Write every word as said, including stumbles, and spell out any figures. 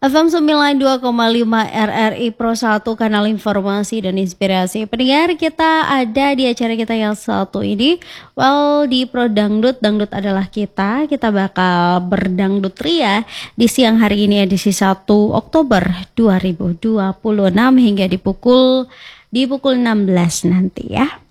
F M sembilan puluh dua koma lima R R I Pro satu, kanal informasi dan inspirasi. Pendengar, kita ada di acara kita yang satu ini. Well, di Pro Dangdut, Dangdut adalah kita. Kita bakal berdangdut ria di siang hari ini, edisi satu Oktober dua ribu dua puluh enam hingga di pukul di pukul enam belas nanti ya.